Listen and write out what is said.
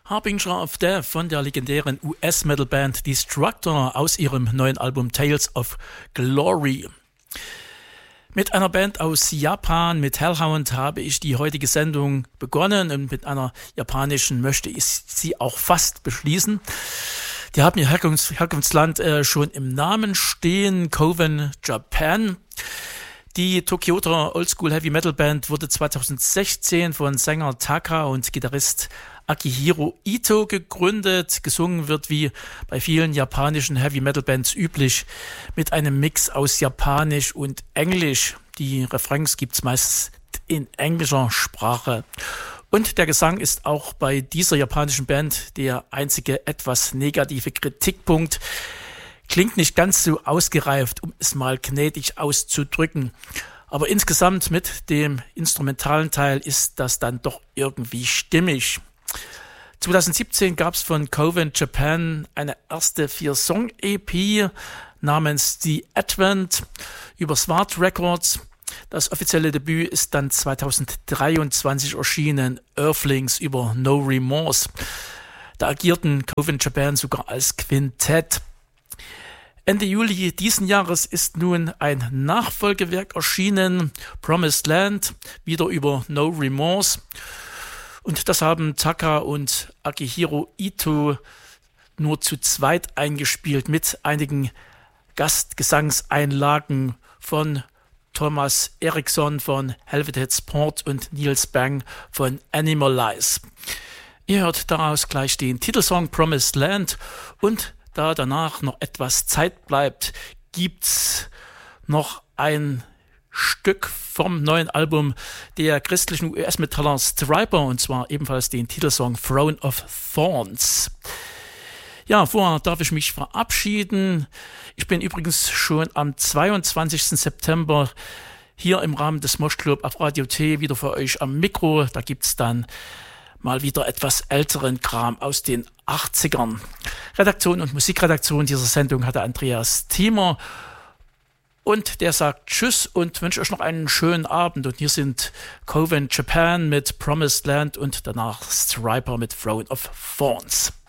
Harbinger of Death von der legendären US-Metal-Band Destructor aus ihrem neuen Album Tales of Glory. Mit einer Band aus Japan, mit Hellhound, habe ich die heutige Sendung begonnen und mit einer japanischen möchte ich sie auch fast beschließen. Die haben ihr Herkunftsland schon im Namen stehen, Coven Japan. Die Tokyoter Oldschool Heavy Metal Band wurde 2016 von Sänger Taka und Gitarrist Akihiro Ito gegründet. Gesungen wird wie bei vielen japanischen Heavy Metal Bands üblich mit einem Mix aus Japanisch und Englisch. Die Refrains gibt's meist in englischer Sprache. Und der Gesang ist auch bei dieser japanischen Band der einzige etwas negative Kritikpunkt. Klingt nicht ganz so ausgereift, um es mal gnädig auszudrücken. Aber insgesamt mit dem instrumentalen Teil ist das dann doch irgendwie stimmig. 2017 gab es von Coven Japan eine erste 4-Song-EP namens The Advent über Smart Records. Das offizielle Debüt ist dann 2023 erschienen, Earthlings über No Remorse. Da agierten Coven Japan sogar als Quintett. Ende Juli diesen Jahres ist nun ein Nachfolgewerk erschienen, Promised Land, wieder über No Remorse. Und das haben Taka und Akihiro Ito nur zu zweit eingespielt mit einigen Gastgesangseinlagen von Thomas Eriksson von Helveted Sport und Niels Bang von Animalize. Ihr hört daraus gleich den Titelsong Promised Land und da danach noch etwas Zeit bleibt, gibt's noch ein Stück vom neuen Album der christlichen US-Metaller Stryper und zwar ebenfalls den Titelsong Throne of Thorns. Ja, vorher darf ich mich verabschieden. Ich bin übrigens schon am 22. September hier im Rahmen des Mosh Club auf Radio T wieder für euch am Mikro. Da gibt's dann mal wieder etwas älteren Kram aus den 80ern. Redaktion und Musikredaktion dieser Sendung hatte Andreas Thiemer. Und der sagt Tschüss und wünsche euch noch einen schönen Abend. Und hier sind Coven Japan mit Promised Land und danach Stryper mit Throne of Thorns.